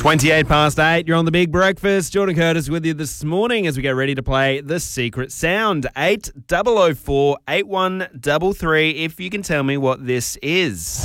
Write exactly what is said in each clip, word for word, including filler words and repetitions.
twenty-eight past eight, you're on the Big Breakfast. Jordan Curtis with you this morning as we get ready to play The Secret Sound. eight double oh four, eight one three three if you can tell me what this is.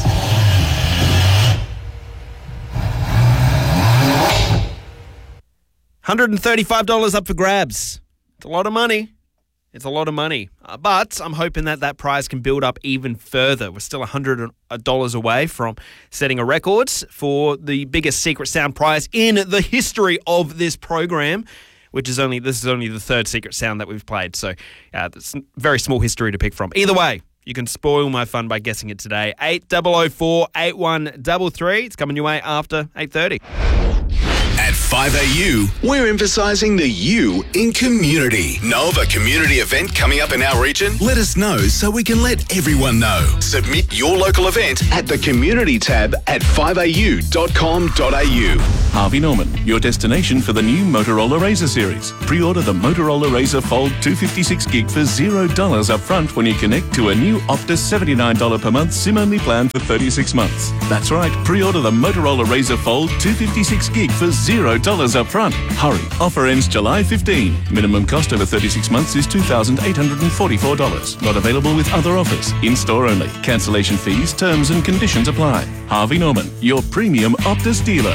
one hundred thirty-five dollars up for grabs. It's a lot of money. It's a lot of money. Uh, but I'm hoping that that prize can build up even further. We're still one hundred dollars away from setting a record for the biggest Secret Sound prize in the history of this program, which is only, this is only the third Secret Sound that we've played. So uh, it's very small history to pick from. Either way, you can spoil my fun by guessing it today. eight double oh four, eight one three three. It's coming your way after eight thirty. At five A U, we're emphasising the U in community. Know of a community event coming up in our region? Let us know so we can let everyone know. Submit your local event at the community tab at five a u dot com dot a u. Harvey Norman, your destination for the new Motorola Razr series. Pre-order the Motorola Razr Fold two fifty-six gig for zero dollars up front when you connect to a new Optus seventy-nine dollars per month SIM-only plan for thirty-six months. That's right, pre-order the Motorola Razr Fold two fifty-six gig for zero dollars up front. Hurry, offer ends July fifteenth. Minimum cost over thirty-six months is two thousand eight hundred forty-four dollars. Not available with other offers. In-store only. Cancellation fees, terms and conditions apply. Harvey Norman, your premium Optus dealer.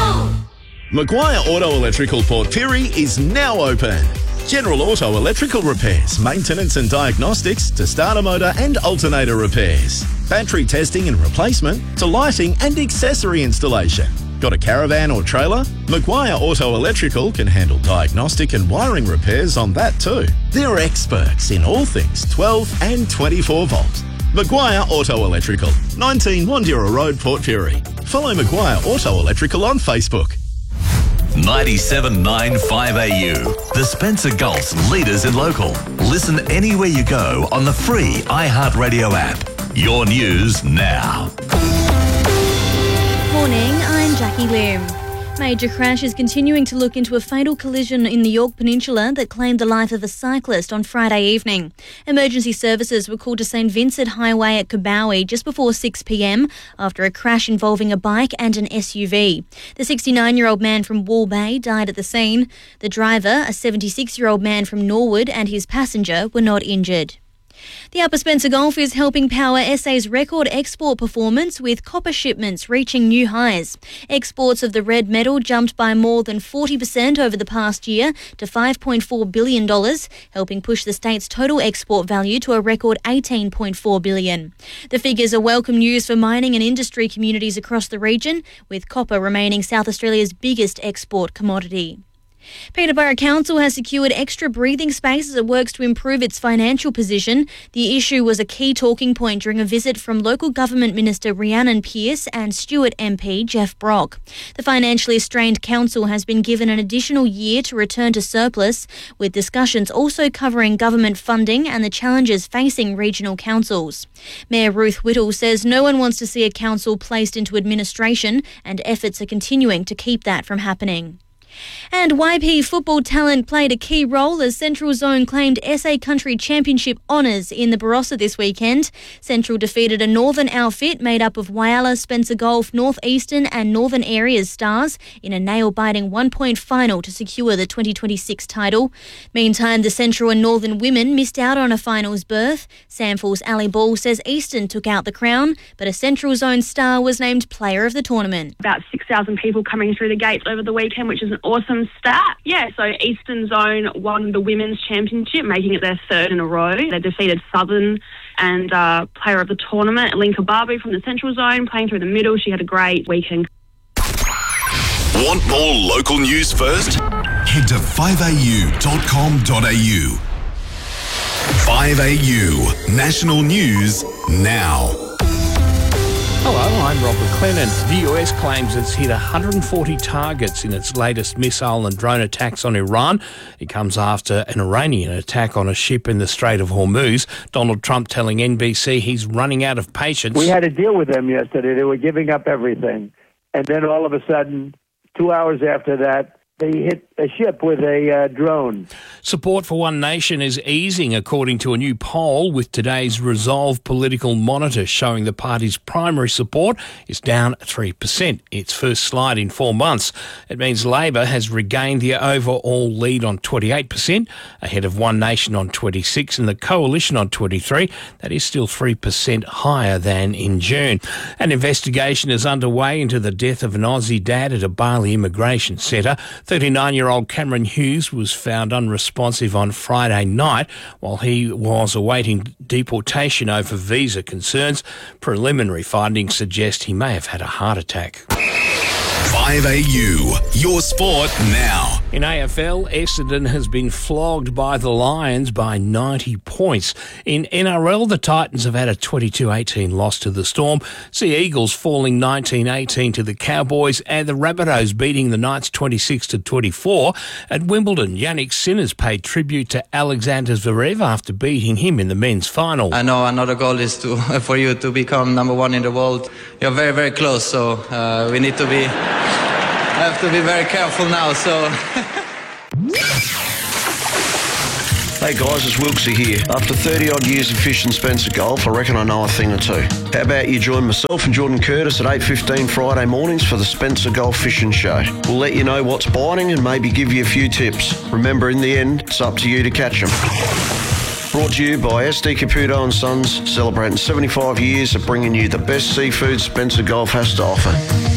Maguire Auto Electrical Port Pirie is now open. General auto electrical repairs, maintenance and diagnostics to starter motor and alternator repairs. Battery testing and replacement to lighting and accessory installation. Got a caravan or trailer? Maguire Auto Electrical can handle diagnostic and wiring repairs on that too. They're experts in all things twelve and twenty-four volt. Maguire Auto Electrical, nineteen Wandura Road, Port Pirie. Follow Maguire Auto Electrical on Facebook. ninety-seven point nine five A U, the Spencer Gulf's leaders in local. Listen anywhere you go on the free iHeartRadio app. Your news now. Morning, I'm Jackie Lim. Major crash is continuing to look into a fatal collision in the Yorke Peninsula that claimed the life of a cyclist on Friday evening. Emergency services were called to St Vincent Highway at Kabowie just before six p m after a crash involving a bike and an S U V. The sixty-nine-year-old man from Wall Bay died at the scene. The driver, a seventy-six-year-old man from Norwood, and his passenger were not injured. The Upper Spencer Gulf is helping power S A's record export performance with copper shipments reaching new highs. Exports of the red metal jumped by more than forty percent over the past year to five point four billion dollars, helping push the state's total export value to a record eighteen point four billion dollars. The figures are welcome news for mining and industry communities across the region, with copper remaining South Australia's biggest export commodity. Peterborough Council has secured extra breathing space as it works to improve its financial position. The issue was a key talking point during a visit from Local Government Minister Rhiannon Pearce and Stewart M P Jeff Brock. The financially strained council has been given an additional year to return to surplus, with discussions also covering government funding and the challenges facing regional councils. Mayor Ruth Whittle says no one wants to see a council placed into administration, and efforts are continuing to keep that from happening. And Y P football talent played a key role as Central Zone claimed S A Country Championship honours in the Barossa this weekend. Central defeated a northern outfit made up of Whyalla, Spencer Gulf, North Eastern and Northern Areas stars in a nail-biting one-point final to secure the twenty twenty-six title. Meantime, the Central and Northern women missed out on a finals berth. Samford's Ali Ball says Eastern took out the crown, but a Central Zone star was named Player of the Tournament. About six thousand people coming through the gates over the weekend, which is an awesome stat. Yeah, so Eastern Zone won the Women's Championship, making it their third in a row. They defeated Southern and uh, Player of the Tournament, Linka Barbu from the Central Zone, playing through the middle. She had a great weekend. Want more local news first? Head to five a u dot com dot a u. five A U, national news now. Hello, I'm Rob McLennan. The U S claims it's hit one hundred forty targets in its latest missile and drone attacks on Iran. It comes after an Iranian attack on a ship in the Strait of Hormuz. Donald Trump telling N B C he's running out of patience. We had a deal with them yesterday. They were giving up everything. And then all of a sudden, two hours after that, they hit a ship with a uh, drone. Support for One Nation is easing, according to a new poll, with today's Resolve Political Monitor showing the party's primary support is down three percent. Its first slide in four months. It means Labor has regained the overall lead on twenty-eight percent, ahead of One Nation on twenty-six and the Coalition on twenty-three. That is still three percent higher than in June. An investigation is underway into the death of an Aussie dad at a Bali immigration centre. thirty-nine-year-old Cameron Hughes was found unresponsive on Friday night while he was awaiting deportation over visa concerns. Preliminary findings suggest he may have had a heart attack. five A U, your sport now. In A F L, Essendon has been flogged by the Lions by ninety points. In N R L, the Titans have had a twenty-two eighteen loss to the Storm. Sea Eagles falling nineteen eighteen to the Cowboys, and the Rabbitohs beating the Knights twenty-six to twenty-four. At Wimbledon, Yannick Sinner's paid tribute to Alexander Zverev after beating him in the men's final. I know another goal is to for you to become number one in the world. You're very, very close, so uh, we need to be... I have to be very careful now, so... Hey guys, it's Wilksy here. After thirty odd years of fishing Spencer Golf, I reckon I know a thing or two. How about you join myself and Jordan Curtis at eight fifteen Friday mornings for the Spencer Golf Fishing Show. We'll let you know what's biting and maybe give you a few tips. Remember, in the end, it's up to you to catch them. Brought to you by S D Caputo and Sons, celebrating seventy-five years of bringing you the best seafood Spencer Golf has to offer.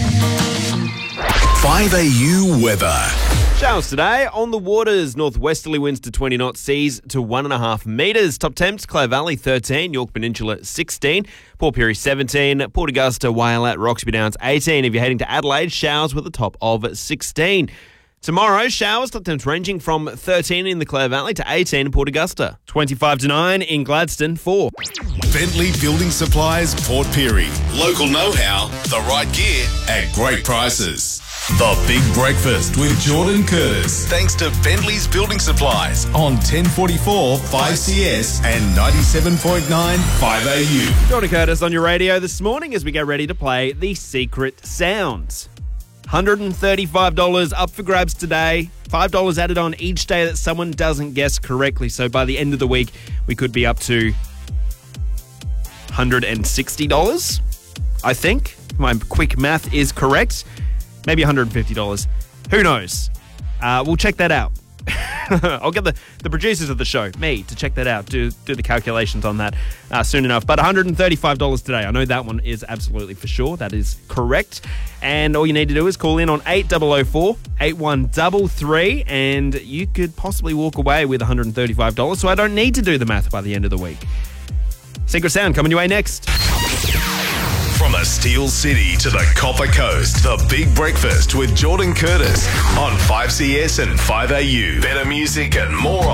five A U weather. Showers today on the waters. Northwesterly winds to twenty knots, seas to one and a half metres. Top temps, Clare Valley thirteen, York Peninsula sixteen, Port Pirie seventeen, Port Augusta, Waialat, Roxby Downs eighteen. If you're heading to Adelaide, showers with a top of sixteen. Tomorrow, showers, top temps ranging from thirteen in the Clare Valley to eighteen in Port Augusta. twenty-five to nine in Gladstone, four. Bentley Building Supplies, Port Pirie. Local know-how, the right gear at great prices. The Big Breakfast with Jordan Curtis. Thanks to Bentley's Building Supplies on ten forty-four five C S and ninety-seven point nine five A U. Jordan Curtis on your radio this morning as we get ready to play The Secret Sounds. one hundred thirty-five dollars up for grabs today. five dollars added on each day that someone doesn't guess correctly. So by the end of the week, we could be up to one hundred sixty dollars, I think. My quick math is correct. Maybe one hundred fifty dollars. Who knows? Uh, we'll check that out. I'll get the, the producers of the show, me, to check that out, do do the calculations on that uh, soon enough. But one hundred thirty-five dollars today. I know that one is absolutely for sure. That is correct. And all you need to do is call in on eight oh four, eight one three three, and you could possibly walk away with one hundred thirty-five dollars, so I don't need to do the math by the end of the week. Secret Sound coming your way next. From the Steel City to the Copper Coast, the Big Breakfast with Jordan Curtis on five C S and five A U. Better music and more